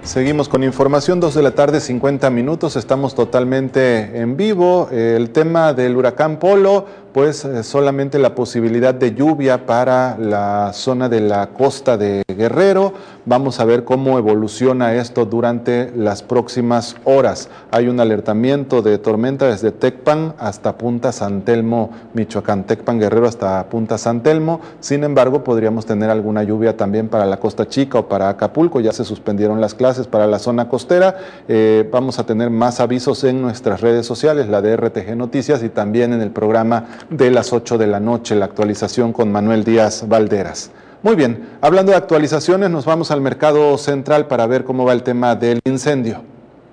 Seguimos con información, 2 de la tarde, 50 minutos, estamos totalmente en vivo. El tema del huracán Polo, pues solamente la posibilidad de lluvia para la zona de la costa de Guerrero. Vamos a ver cómo evoluciona esto durante las próximas horas. Hay un alertamiento de tormenta desde Tecpan hasta Punta San Telmo, Michoacán. Tecpan, Guerrero hasta Punta San Telmo. Sin embargo, podríamos tener alguna lluvia también para la Costa Chica o para Acapulco. Ya se suspendieron las clases para la zona costera. Vamos a tener más avisos en nuestras redes sociales, la de RTG Noticias, y también en el programa de las 8 de la noche, la actualización con Manuel Díaz Valderas. Muy bien, hablando de actualizaciones, nos vamos al mercado central para ver cómo va el tema del incendio.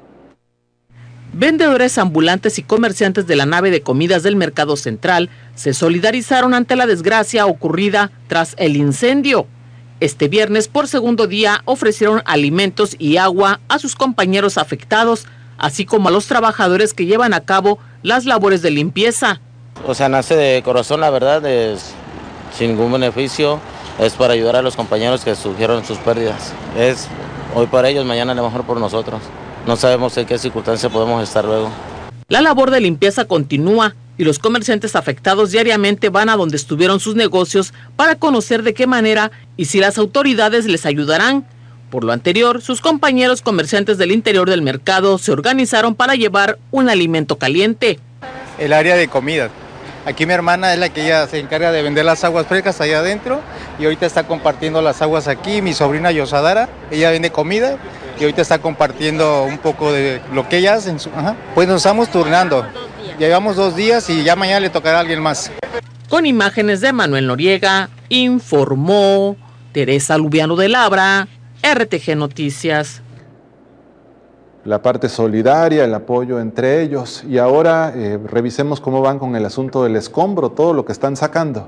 Vendedores ambulantes y comerciantes de la nave de comidas del mercado central se solidarizaron ante la desgracia ocurrida tras el incendio. Este viernes, por segundo día, ofrecieron alimentos y agua a sus compañeros afectados, así como a los trabajadores que llevan a cabo las labores de limpieza. O sea, nace de corazón, la verdad, sin ningún beneficio, es para ayudar a los compañeros que sufrieron sus pérdidas. Es hoy para ellos, mañana a lo mejor por nosotros. No sabemos en qué circunstancia podemos estar luego. La labor de limpieza continúa y los comerciantes afectados diariamente van a donde estuvieron sus negocios para conocer de qué manera y si las autoridades les ayudarán. Por lo anterior, sus compañeros comerciantes del interior del mercado se organizaron para llevar un alimento caliente. El área de comida. Aquí mi hermana es la que ella se encarga de vender las aguas frescas allá adentro y ahorita está compartiendo las aguas aquí. Mi sobrina Yosadara, ella vende comida y ahorita está compartiendo un poco de lo que ella hace. Pues nos estamos turnando. Llevamos 2 días y ya mañana le tocará a alguien más. Con imágenes de Manuel Noriega, informó Teresa Lubiano de Labra, RTG Noticias. La parte solidaria, el apoyo entre ellos. Y ahora revisemos cómo van con el asunto del escombro, todo lo que están sacando.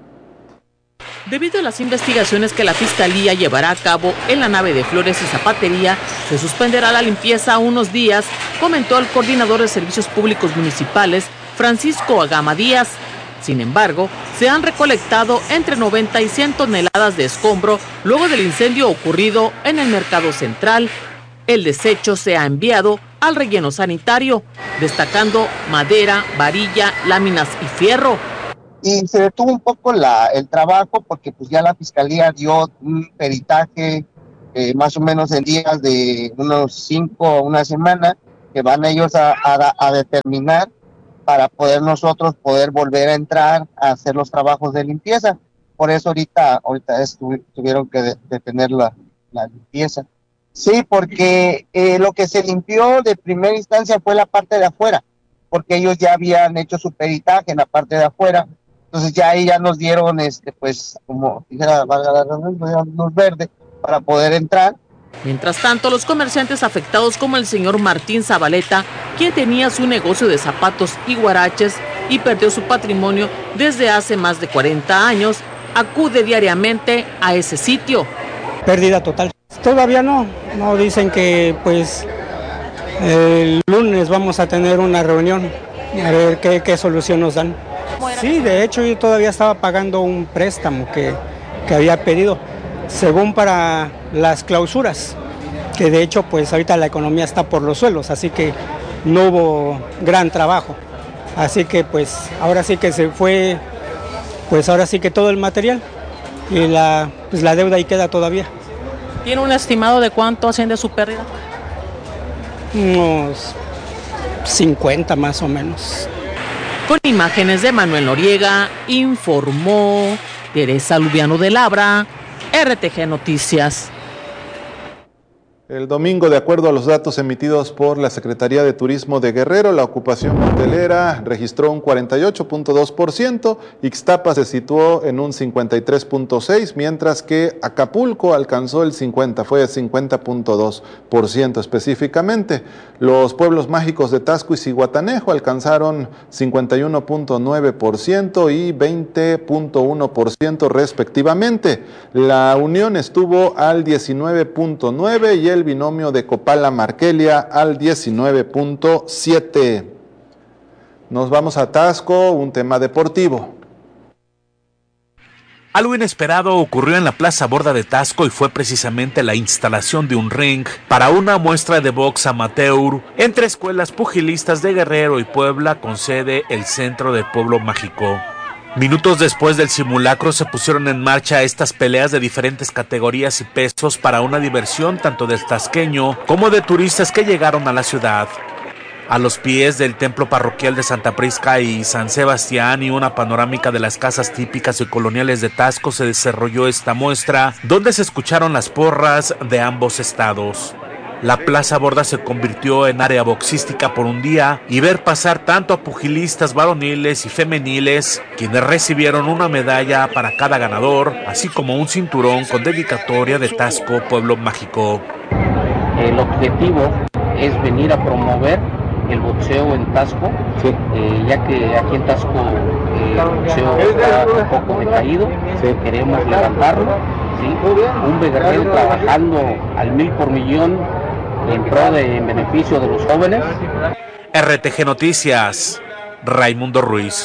Debido a las investigaciones que la Fiscalía llevará a cabo en la nave de Flores y Zapatería, se suspenderá la limpieza unos días, comentó el coordinador de Servicios Públicos Municipales, Francisco Agama Díaz. Sin embargo, se han recolectado entre 90 y 100 toneladas de escombro luego del incendio ocurrido en el Mercado Central. El desecho se ha enviado al relleno sanitario, destacando madera, varilla, láminas y fierro. Y se detuvo un poco el trabajo porque pues ya la Fiscalía dio un peritaje más o menos en días de unos 5 o una semana que van ellos a determinar para nosotros poder volver a entrar a hacer los trabajos de limpieza. Por eso ahorita tuvieron que detener la limpieza. Sí, porque lo que se limpió de primera instancia fue la parte de afuera, porque ellos ya habían hecho su peritaje en la parte de afuera. Entonces ya ahí ya nos dieron, pues, como dijera, luz verde para poder entrar. Mientras tanto, los comerciantes afectados como el señor Martín Zabaleta, quien tenía su negocio de zapatos y huaraches y perdió su patrimonio desde hace más de 40 años, acude diariamente a ese sitio. Pérdida total. Todavía no dicen que pues el lunes vamos a tener una reunión a ver qué solución nos dan. Sí, de hecho yo todavía estaba pagando un préstamo que había pedido, según para las clausuras, que de hecho pues ahorita la economía está por los suelos, así que no hubo gran trabajo. Así que pues ahora sí que se fue, pues ahora sí que todo el material y la deuda ahí queda todavía. ¿Tiene un estimado de cuánto asciende su pérdida? Unos 50 más o menos. Con imágenes de Manuel Noriega, informó Teresa Lubiano de Labra, RTG Noticias. El domingo, de acuerdo a los datos emitidos por la Secretaría de Turismo de Guerrero, la ocupación hotelera registró un 48.2%, Ixtapa se situó en un 53.6%, mientras que Acapulco alcanzó el 50%, fue 50.2% específicamente. Los pueblos mágicos de Taxco y Zihuatanejo alcanzaron 51.9% y 20.1% respectivamente. La Unión estuvo al 19.9% y el binomio de Copala-Markelia al 19.7%. Nos vamos a Taxco, un tema deportivo. Algo inesperado ocurrió en la Plaza Borda de Taxco y fue precisamente la instalación de un ring para una muestra de box amateur entre escuelas pugilistas de Guerrero y Puebla con sede el Centro de Pueblo Mágico. Minutos después del simulacro se pusieron en marcha estas peleas de diferentes categorías y pesos para una diversión tanto del tasqueño como de turistas que llegaron a la ciudad. A los pies del templo parroquial de Santa Prisca y San Sebastián y una panorámica de las casas típicas y coloniales de Taxco se desarrolló esta muestra, donde se escucharon las porras de ambos estados. La Plaza Borda se convirtió en área boxística por un día y ver pasar tanto a pugilistas varoniles y femeniles, quienes recibieron una medalla para cada ganador, así como un cinturón con dedicatoria de Taxco Pueblo Mágico. El objetivo es venir a promover el boxeo en Taxco, sí. Ya que aquí en Taxco el boxeo está un poco decaído, sí. Queremos levantarlo, ¿sí? Un Guerrero trabajando al 1000 por millón en beneficio de los jóvenes. RTG Noticias, Raimundo Ruiz.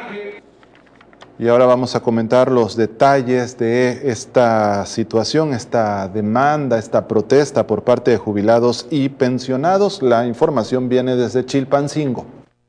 Y ahora vamos a comentar los detalles de esta situación, esta demanda, esta protesta por parte de jubilados y pensionados. La información viene desde Chilpancingo.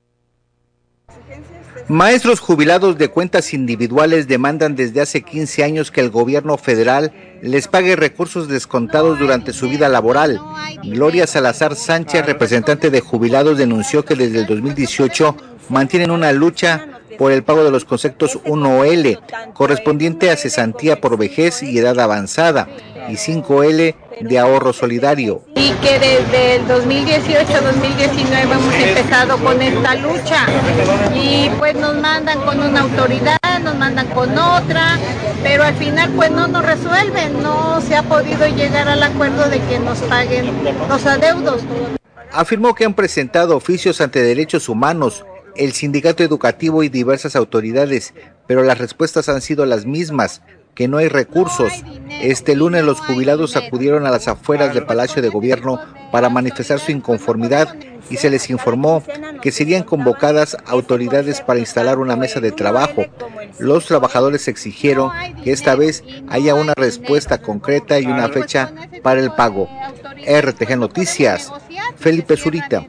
Maestros jubilados de cuentas individuales demandan desde hace 15 años que el gobierno federal les pague recursos descontados durante su vida laboral. Gloria Salazar Sánchez, representante de jubilados, denunció que desde el 2018 mantienen una lucha por el pago de los conceptos 1L, correspondiente a cesantía por vejez y edad avanzada, y 5L de ahorro solidario. Y que desde el 2018-2019 hemos empezado con esta lucha y pues nos mandan con una autoridad, nos mandan con otra, pero al final pues no nos resuelven, no se ha podido llegar al acuerdo de que nos paguen los adeudos. Afirmó que han presentado oficios ante Derechos Humanos, el sindicato educativo y diversas autoridades, pero las respuestas han sido las mismas, que no hay recursos. Este lunes los jubilados acudieron a las afueras del Palacio de Gobierno para manifestar su inconformidad y se les informó que serían convocadas autoridades para instalar una mesa de trabajo. Los trabajadores exigieron que esta vez haya una respuesta concreta y una fecha para el pago. RTG Noticias, Felipe Zurita.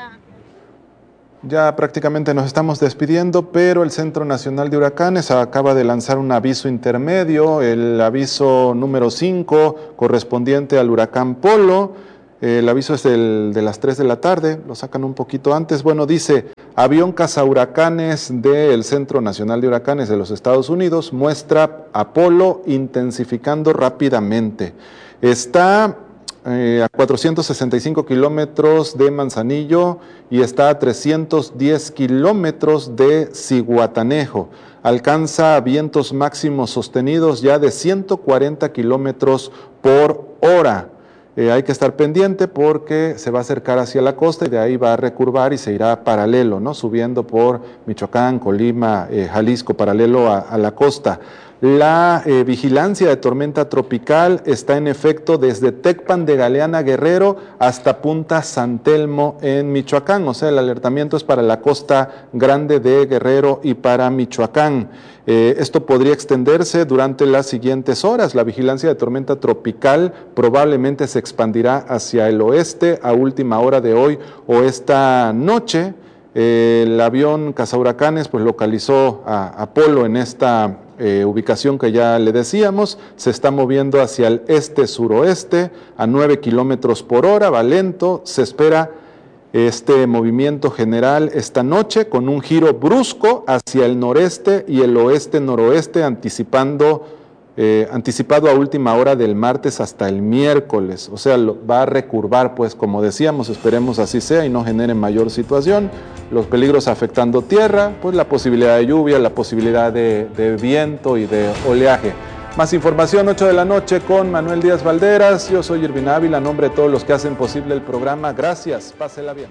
Ya prácticamente nos estamos despidiendo, pero el Centro Nacional de Huracanes acaba de lanzar un aviso intermedio, el aviso número 5, correspondiente al huracán Polo. El aviso es de las 3 de la tarde, lo sacan un poquito antes. Bueno, dice, avión cazahuracanes del Centro Nacional de Huracanes de los Estados Unidos muestra a Polo intensificando rápidamente. Está a 465 kilómetros de Manzanillo y está a 310 kilómetros de Zihuatanejo. Alcanza vientos máximos sostenidos ya de 140 kilómetros por hora. Hay que estar pendiente porque se va a acercar hacia la costa y de ahí va a recurvar y se irá paralelo, ¿no? Subiendo por Michoacán, Colima, Jalisco, paralelo a la costa. La vigilancia de tormenta tropical está en efecto desde Tecpan de Galeana, Guerrero, hasta Punta San Telmo en Michoacán. O sea, el alertamiento es para la costa grande de Guerrero y para Michoacán. Esto podría extenderse durante las siguientes horas. La vigilancia de tormenta tropical probablemente se expandirá hacia el oeste a última hora de hoy o esta noche. El avión cazahuracanes pues localizó a Polo en esta ubicación que ya le decíamos. Se está moviendo hacia el este-suroeste a 9 kilómetros por hora, va lento. Se espera este movimiento general esta noche con un giro brusco hacia el noreste y el oeste-noroeste, anticipado a última hora del martes hasta el miércoles. O sea, va a recurvar, pues como decíamos, esperemos así sea y no genere mayor situación. Los peligros afectando tierra, pues la posibilidad de lluvia, la posibilidad de viento y de oleaje. Más información, 8 de la noche con Manuel Díaz Valderas. Yo soy Irvin Ávila, a nombre de todos los que hacen posible el programa. Gracias, pásela bien.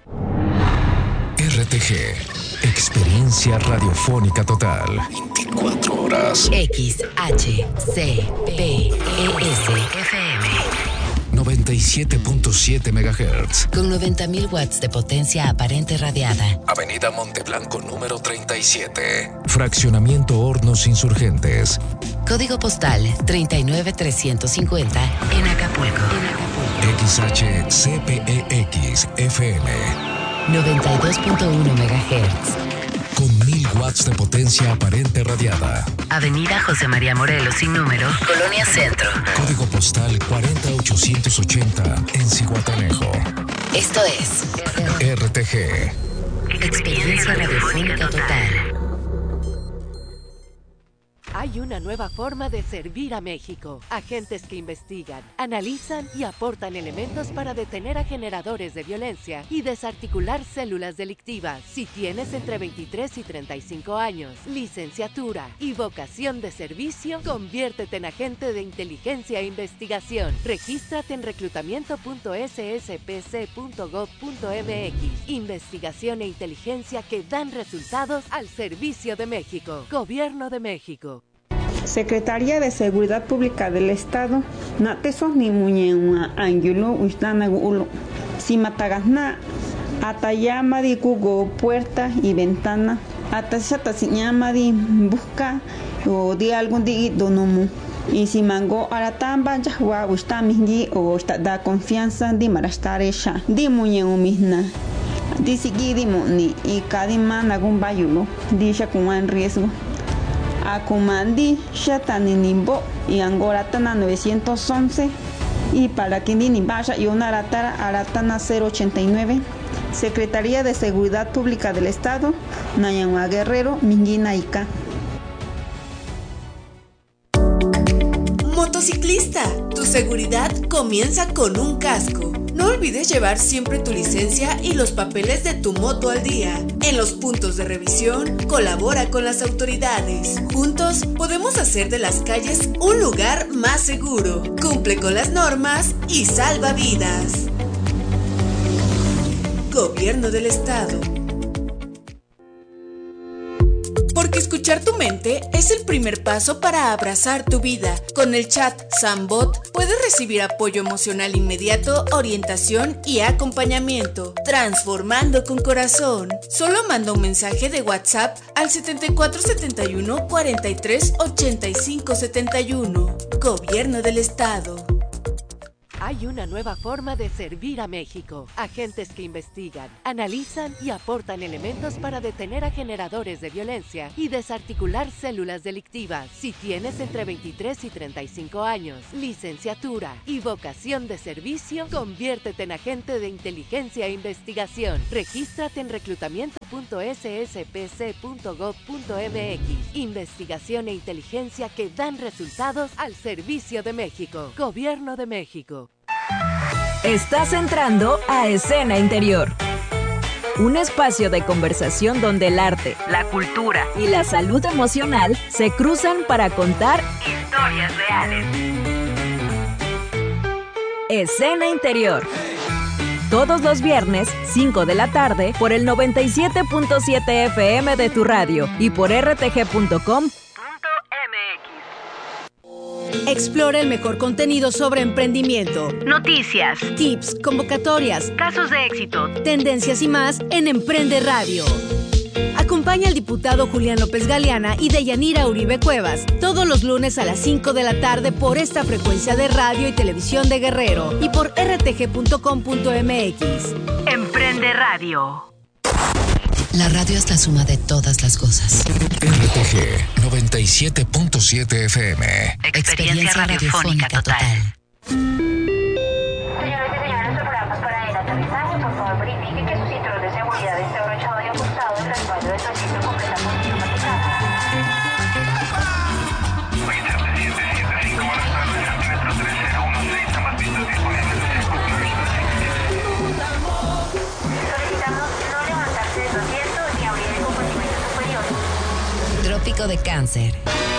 RTG, experiencia radiofónica total. 24 horas. XHCPES FM 90. 97.7 MHz. Con 90.000 watts de potencia aparente radiada. Avenida Monteblanco número 37. Fraccionamiento Hornos Insurgentes. Código postal 39350 en Acapulco. XHCPEX FM. 92.1 MHz. Con 1000 watts de potencia aparente radiada. Avenida José María Morelos sin número, Colonia Centro. Código postal 40880 en Zihuatanejo. Esto es RTG. Experiencia radiofónica total. Hay una nueva forma de servir a México. Agentes que investigan, analizan y aportan elementos para detener a generadores de violencia y desarticular células delictivas. Si tienes entre 23 y 35 años, licenciatura y vocación de servicio, conviértete en agente de inteligencia e investigación. Regístrate en reclutamiento.sspc.gov.mx. Investigación e inteligencia que dan resultados al servicio de México. Gobierno de México. Secretaría de Seguridad Pública del Estado, Natesos ni Muñeua Angulo Ustana Gulo, Simatagasna, Atayama di Cugo, puerta y ventana, Atachata Siñama di busca o di algún di donomu. Y si mango aratamba yahua ustamingi o da confianza di marashtaresha, di Muñeu misna. Di sigi di moni y kadima nagun bayulo, di shakuan riesgo. Acumandi, Shataninimbo y Angoratana 911 y Paraquindini Baya y una Aratana 089. Secretaría de Seguridad Pública del Estado, Nayanua Guerrero, Minguina Ica. Motociclista, tu seguridad comienza con un casco. No olvides llevar siempre tu licencia y los papeles de tu moto al día. En los puntos de revisión, colabora con las autoridades. Juntos podemos hacer de las calles un lugar más seguro. Cumple con las normas y salva vidas. Gobierno del Estado. Porque escuchar tu mente es el primer paso para abrazar tu vida. Con el chat Sambot puedes recibir apoyo emocional inmediato, orientación y acompañamiento. Transformando con corazón. Solo manda un mensaje de WhatsApp al 7471 43 85 71. Gobierno del Estado. Hay una nueva forma de servir a México. Agentes que investigan, analizan y aportan elementos para detener a generadores de violencia y desarticular células delictivas. Si tienes entre 23 y 35 años, licenciatura y vocación de servicio, conviértete en agente de inteligencia e investigación. Regístrate en reclutamiento.sspc.gov.mx. Investigación e inteligencia que dan resultados al servicio de México. Gobierno de México. Estás entrando a Escena Interior, un espacio de conversación donde el arte, la cultura y la salud emocional se cruzan para contar historias reales. Escena Interior. Todos los viernes, 5 de la tarde, por el 97.7 FM de tu radio y por rtg.com. Explora el mejor contenido sobre emprendimiento, noticias, tips, convocatorias, casos de éxito, tendencias y más en Emprende Radio. Acompaña al diputado Julián López Galeana y Deyanira Uribe Cuevas todos los lunes a las 5 de la tarde por esta frecuencia de radio y televisión de Guerrero y por rtg.com.mx. Emprende Radio. La radio es la suma de todas las cosas. RTG 97.7 FM. Experiencia radiofónica total. Señoras y señores, preparamos para el aterrizaje. Por favor, verifique que su cinturón de seguridad esté abrochado y ajustado. El respaldo de su asiento completamente climatizado. Buenas tardes, centímetro 3016, ambas pistas disponibles de circulación. Solicitamos no levantarse de su asiento ni abrir el compartimento superior. Trópico de Cáncer.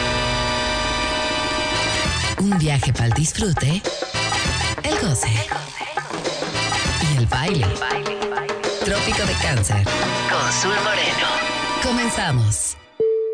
Un viaje para el disfrute, el goce y el baile. Trópico de Cáncer con Sul Moreno. Comenzamos.